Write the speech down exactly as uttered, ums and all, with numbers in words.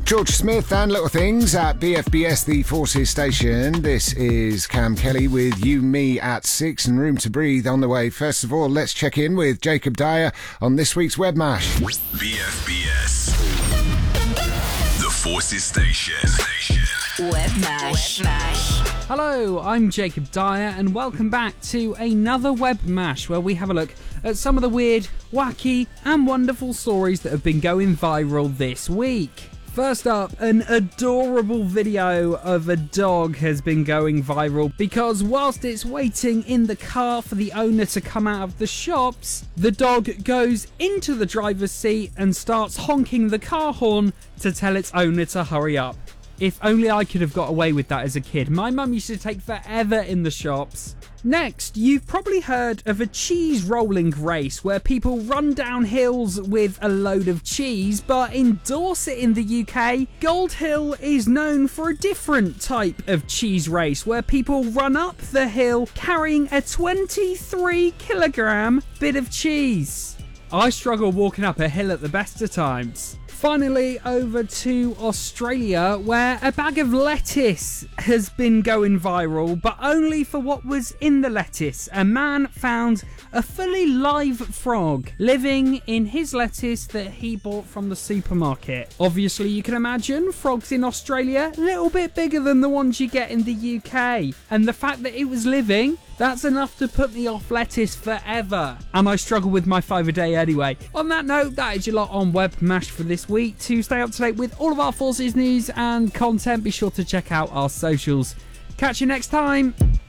George Smith and Little Things at B F B S, the Forces Station. This is Cam Kelly with You, Me at six and Room to Breathe on the way. First of all, let's check in with Jacob Dyer on this week's Webmash. B F B S, the Forces Station. Webmash. Webmash. Hello, I'm Jacob Dyer and welcome back to another Webmash where we have a look at some of the weird, wacky and wonderful stories that have been going viral this week. First up, an adorable video of a dog has been going viral because whilst it's waiting in the car for the owner to come out of the shops, the dog goes into the driver's seat and starts honking the car horn to tell its owner to hurry up. If only I could have got away with that as a kid. My mum used to take forever in the shops. Next, you've probably heard of a cheese rolling race where people run down hills with a load of cheese, but in Dorset in the U K, Gold Hill is known for a different type of cheese race where people run up the hill carrying a twenty-three kilogram bit of cheese. I struggle walking up a hill at the best of times. Finally, over to Australia, where a bag of lettuce has been going viral, but only for what was in the lettuce. A man found a fully live frog living in his lettuce that he bought from the supermarket. Obviously, you can imagine frogs in Australia a little bit bigger than the ones you get in the U K. And the fact that it was living, that's enough to put me off lettuce forever. And I struggle with my five a day anyway. On that note, that is your lot on Webmash for this week. To stay up to date with all of our Forces news and content, be sure to check out our socials. Catch you next time.